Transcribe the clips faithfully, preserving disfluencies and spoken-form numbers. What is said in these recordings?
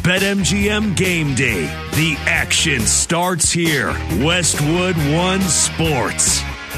BetMGM Game Day. The action starts here. Westwood One Sports.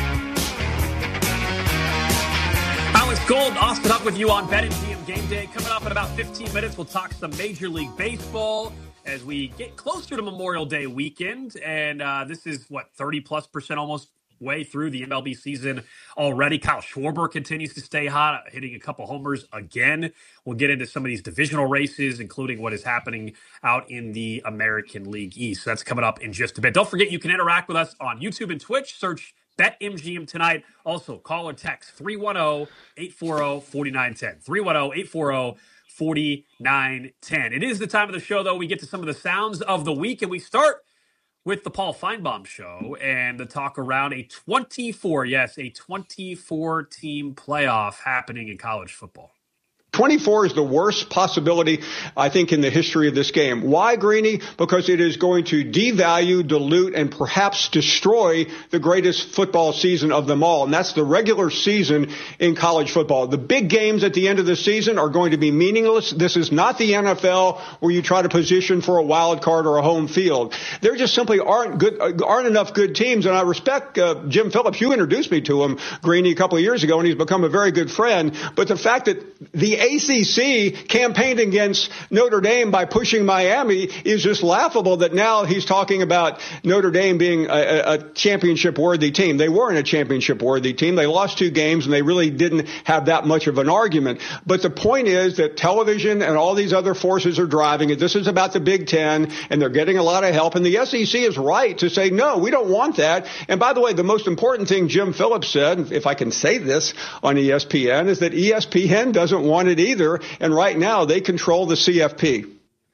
Alex Gold, Austin Huck with you on BetMGM Game Day. Coming up in about fifteen minutes, we'll talk some Major League Baseball as we get closer to Memorial Day weekend. And uh, this is, what, thirty plus percent almost way through the M L B season already. Kyle Schwarber continues to stay hot, hitting a couple homers again. We'll get into some of these divisional races, including what is happening out in the American League East. So that's coming up in just a bit. Don't forget, you can interact with us on YouTube and Twitch. Search BetMGM tonight. Also, call or text three one zero, eight four zero, four nine one zero. three one zero, eight four zero, four nine one zero. It is the time of the show, though. We get to some of the sounds of the week, and we start with the Paul Feinbaum Show and the talk around a twenty-four, yes, a twenty-four team playoff happening in college football. twenty-four is the worst possibility, I think, in the history of this game. Why, Greeny? Because it is going to devalue, dilute, and perhaps destroy the greatest football season of them all, and that's the regular season in college football. The big games at the end of the season are going to be meaningless. This is not the N F L where you try to position for a wild card or a home field. There just simply aren't good, aren't enough good teams, and I respect uh, Jim Phillips. You introduced me to him, Greeny, a couple of years ago, and he's become a very good friend. But the fact that the A C C campaigned against Notre Dame by pushing Miami is just laughable, that now he's talking about Notre Dame being a, a championship-worthy team. They weren't a championship-worthy team. They lost two games, and they really didn't have that much of an argument. But the point is that television and all these other forces are driving it. This is about the Big Ten, and they're getting a lot of help. And the S E C is right to say, no, we don't want that. And by the way, the most important thing Jim Phillips said, if I can say this on E S P N, is that E S P N doesn't want it either, and right now they control the C F P.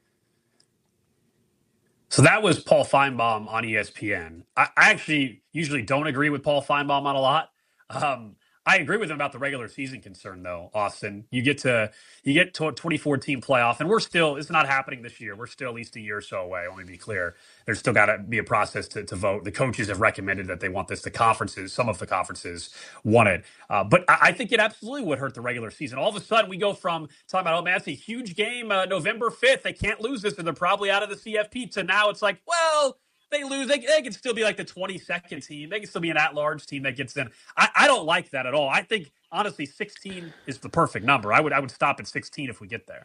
So that was Paul Feinbaum on E S P N. I, I actually usually don't agree with Paul Feinbaum on a lot. Um, I agree with him about the regular season concern, though, Austin. You get to you get to a twenty-four team playoff, and we're still, it's not happening this year. We're still at least a year or so away. I want to be clear. There's still got to be a process to, to vote. The coaches have recommended that they want this. The conferences, some of the conferences want it. Uh, but I, I think it absolutely would hurt the regular season. All of a sudden, we go from talking about, oh, man, it's a huge game, uh, November fifth. They can't lose this, and they're probably out of the C F P, to now it's like, well, they lose, they, they can still be like the twenty-second team. They can still be an at-large team that gets in. I, I don't like that at all. I think, honestly, sixteen is the perfect number. I would I would stop at sixteen if we get there.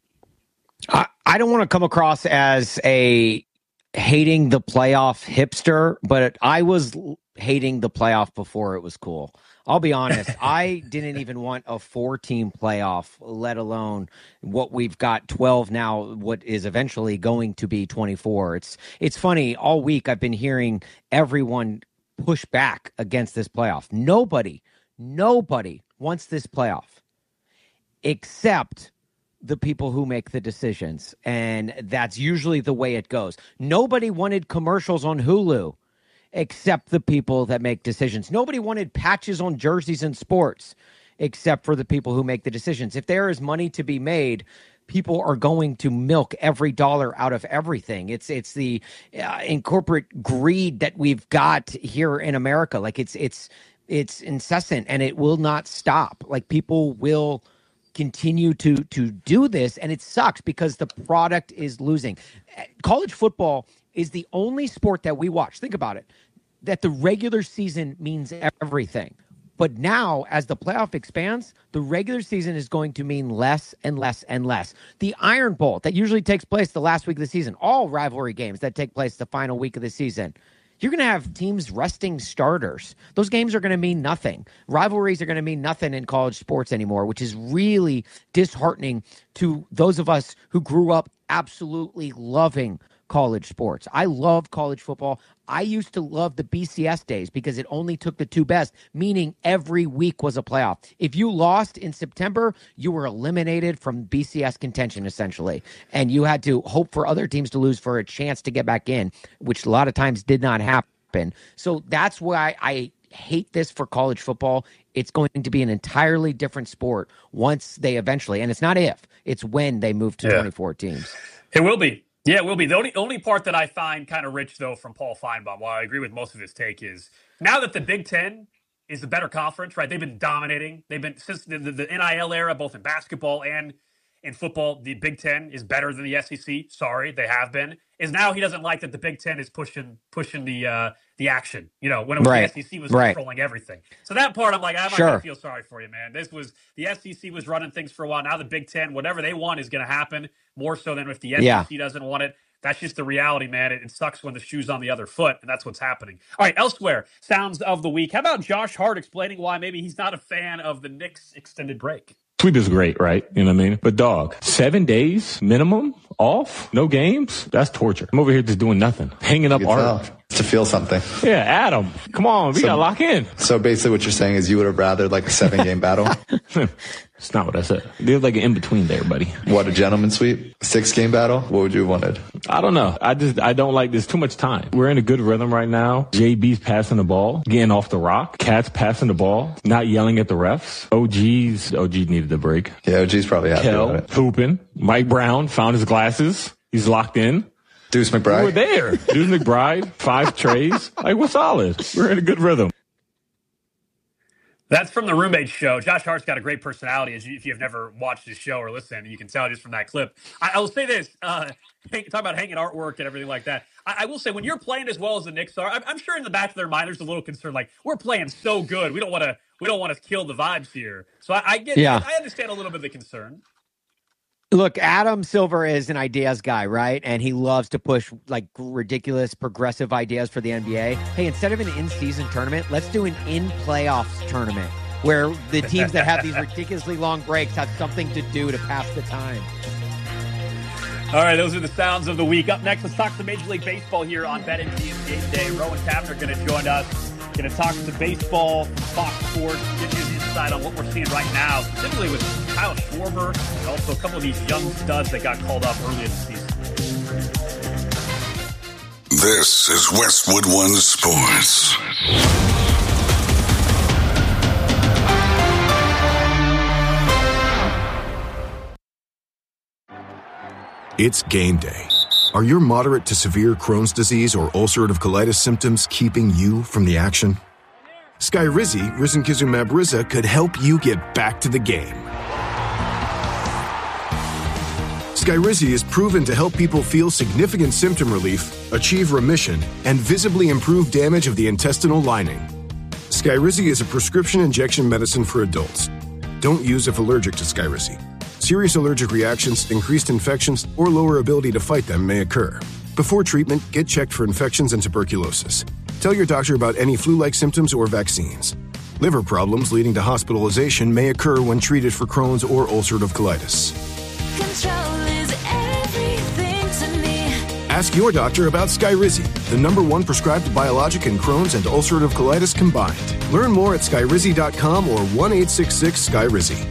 I, I don't want to come across as a hating the playoff hipster, but I was hating the playoff before it was cool. I'll be honest. I didn't even want a four-team playoff, let alone what we've got twelve now, what is eventually going to be twenty-four. It's it's funny. All week I've been hearing everyone push back against this playoff. Nobody, nobody wants this playoff except the people who make the decisions. And that's usually the way it goes. Nobody wanted commercials on Hulu except the people that make decisions. Nobody wanted patches on jerseys in sports except for the people who make the decisions. If there is money to be made, people are going to milk every dollar out of everything. It's it's the uh, in corporate greed that we've got here in America. Like it's it's it's incessant, and it will not stop. Like people will continue to to do this, and it sucks because the product is losing. College football is the only sport that we watch. Think about it, that the regular season means everything. But now, as the playoff expands, the regular season is going to mean less and less and less. The Iron Bowl that usually takes place the last week of the season, all rivalry games that take place the final week of the season, you're going to have teams resting starters. Those games are going to mean nothing. Rivalries are going to mean nothing in college sports anymore, which is really disheartening to those of us who grew up absolutely loving college sports. I love college football. I used to love the B C S days because it only took the two best, meaning every week was a playoff. If you lost in September, you were eliminated from B C S contention, essentially. And you had to hope for other teams to lose for a chance to get back in, which a lot of times did not happen. So that's why I hate this for college football. It's going to be an entirely different sport once they eventually, and it's not if, it's when they move to yeah. twenty-four teams. It will be. Yeah, it will be. The only only part that I find kind of rich, though, from Paul Feinbaum, while I agree with most of his take, is now that the Big Ten is the better conference, right? They've been dominating. They've been since the, the, the N I L era, both in basketball and in football, the Big Ten is better than the S E C. Sorry, they have been. Is now he doesn't like that the Big Ten is pushing pushing the uh, the action. You know, when it was right. the S E C was right. controlling everything. So that part, I'm like, I'm sure. not gonna feel sorry for you, man. This was the S E C was running things for a while. Now the Big Ten, whatever they want is going to happen. More so than if the S E C yeah. doesn't want it. That's just the reality, man. It, it sucks when the shoe's on the other foot, and that's what's happening. All right, elsewhere, sounds of the week. How about Josh Hart explaining why maybe he's not a fan of the Knicks' extended break? Sweep is great, right? You know what I mean? But dog, seven days minimum off, no games? That's torture. I'm over here just doing nothing, hanging up art. Tell. To feel something. Yeah, Adam, come on, we so, gotta lock in. So basically what you're saying is you would have rather like a seven game battle? It's not what I said. There's like an in-between there, buddy. What, a gentleman's sweep? A six game battle? What would you have wanted? I don't know. I just, I don't like, there's too much time. We're in a good rhythm right now. J B's passing the ball, getting off the rock. Cat's passing the ball, not yelling at the refs. O G's, O G needed the break. Yeah, O G's probably happy Kel, about it. Hooping. Mike Brown found his glasses. He's locked in. Deuce McBride. We were there. Deuce McBride, five trays. Like, we're solid. We're in a good rhythm. That's from the Roommates show. Josh Hart's got a great personality. As you, if you've never watched his show or listened, you can tell just from that clip. I, I will say this: uh, talk about hanging artwork and everything like that. I, I will say, when you're playing as well as the Knicks are, I'm, I'm sure in the back of their mind there's a little concern, like we're playing so good, we don't want to, we don't want to kill the vibes here. So I, I get, yeah. I understand a little bit of the concern. Look, Adam Silver is an ideas guy, right? And he loves to push like ridiculous progressive ideas for the N B A. Hey, instead of an in-season tournament, let's do an in-playoffs tournament where the teams that have these ridiculously long breaks have something to do to pass the time. All right, those are the sounds of the week. Up next, let's talk some Major League Baseball here on BetMGM Game Day. Rowan Kapner going to join us. Going to talk to baseball from Fox Sports, give you the insight on what we're seeing right now, specifically with Kyle Schwarber and also a couple of these young studs that got called up early in the season. This is Westwood One Sports. It's game day. Are your moderate to severe Crohn's disease or ulcerative colitis symptoms keeping you from the action? Skyrizi, risankizumab Riza, could help you get back to the game. Skyrizi is proven to help people feel significant symptom relief, achieve remission, and visibly improve damage of the intestinal lining. Skyrizi is a prescription injection medicine for adults. Don't use if allergic to Skyrizi. Serious allergic reactions, increased infections, or lower ability to fight them may occur. Before treatment, get checked for infections and tuberculosis. Tell your doctor about any flu-like symptoms or vaccines. Liver problems leading to hospitalization may occur when treated for Crohn's or ulcerative colitis. Control is everything to me. Ask your doctor about Skyrizi, the number one prescribed biologic in Crohn's and ulcerative colitis combined. Learn more at skyrizi dot com or one eight six six Skyrizi.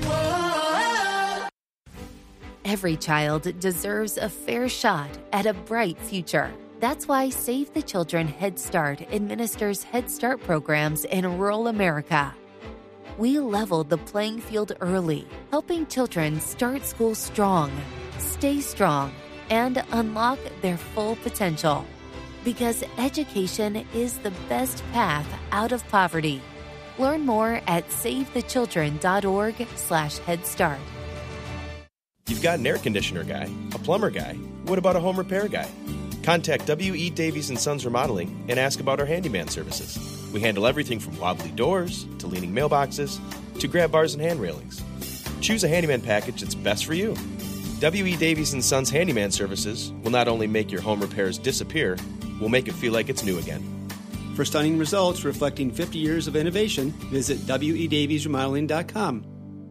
Every child deserves a fair shot at a bright future. That's why Save the Children Head Start administers Head Start programs in rural America. We leveled the playing field early, helping children start school strong, stay strong, and unlock their full potential. Because education is the best path out of poverty. Learn more at save the children dot org slash head start. You've got an air conditioner guy, a plumber guy. What about a home repair guy? Contact W E. Davies and Sons Remodeling and ask about our handyman services. We handle everything from wobbly doors to leaning mailboxes to grab bars and hand railings. Choose a handyman package that's best for you. W E. Davies and Sons Handyman Services will not only make your home repairs disappear, we'll make it feel like it's new again. For stunning results reflecting fifty years of innovation, visit W E Davies Remodeling dot com.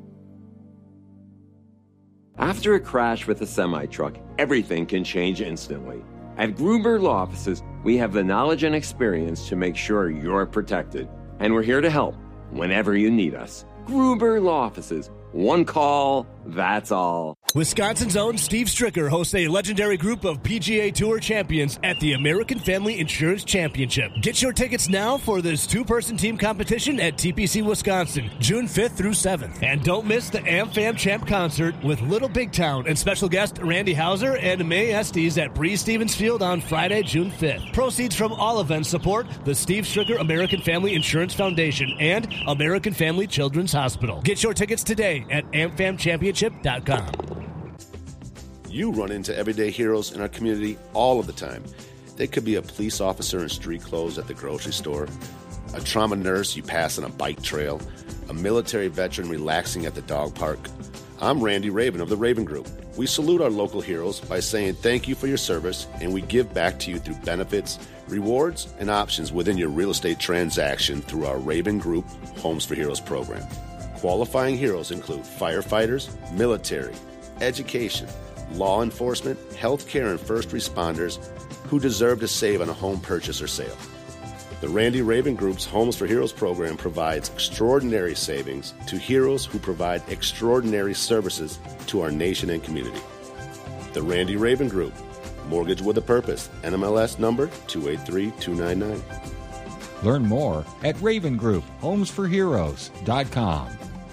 After a crash with a semi-truck, everything can change instantly. At Gruber Law Offices, we have the knowledge and experience to make sure you're protected. And we're here to help whenever you need us. Gruber Law Offices. One call, that's all. Wisconsin's own Steve Stricker hosts a legendary group of P G A Tour champions at the American Family Insurance Championship. Get your tickets now for this two-person team competition at T P C Wisconsin, June fifth through seventh. And don't miss the AmFam Champ concert with Little Big Town and special guest Randy Hauser and May Estes at Breeze Stevens Field on Friday, June fifth. Proceeds from all events support the Steve Stricker American Family Insurance Foundation and American Family Children's Hospital. Get your tickets today at am fam championship dot com. You run into everyday heroes in our community all of the time. They could be a police officer in street clothes at the grocery store, a trauma nurse you pass on a bike trail, a military veteran relaxing at the dog park. I'm Randy Raven of the Raven Group. We salute our local heroes by saying thank you for your service, and we give back to you through benefits, rewards, and options within your real estate transaction through our Raven Group Homes for Heroes program. Qualifying heroes include firefighters, military, education, law enforcement, healthcare, and first responders who deserve to save on a home purchase or sale. The Randy Raven Group's Homes for Heroes program provides extraordinary savings to heroes who provide extraordinary services to our nation and community. The Randy Raven Group, Mortgage with a Purpose, N M L S number two eight three two nine nine. Learn more at Raven Group Homes for Heroes dot com.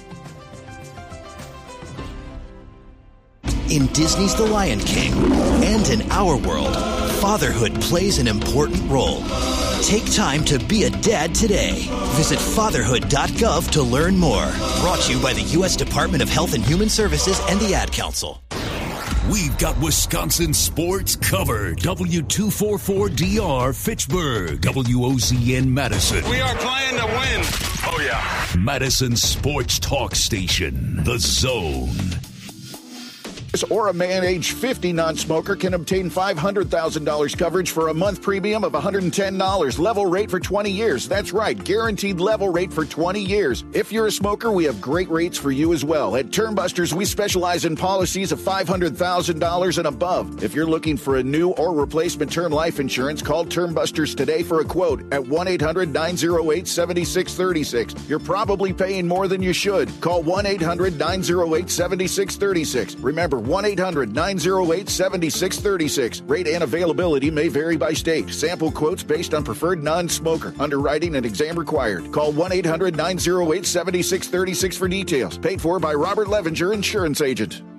In Disney's The Lion King and in our world, fatherhood plays an important role. Take time to be a dad today. Visit fatherhood dot gov to learn more. Brought to you by the U S Department of Health and Human Services and the Ad Council. We've got Wisconsin sports covered. W two forty-four D R Fitchburg. W O Z N Madison. We are playing to win. Oh, yeah. Madison Sports Talk Station. The Zone. Or a man age fifty non-smoker can obtain five hundred thousand dollars coverage for a month premium of one hundred ten dollars. Level rate for twenty years. That's right, guaranteed level rate for twenty years. If you're a smoker, we have great rates for you as well. At Termbusters, we specialize in policies of five hundred thousand dollars and above. If you're looking for a new or replacement term life insurance, call Termbusters today for a quote at one eight hundred nine oh eight seven six three six. You're probably paying more than you should. Call one eight hundred nine oh eight seven six three six. Remember, one eight hundred nine oh eight seven six three six. Rate and availability may vary by state. Sample quotes based on preferred non-smoker. Underwriting and exam required. Call one eight hundred nine oh eight seven six three six for details. Paid for by Robert Levenger, Insurance Agent.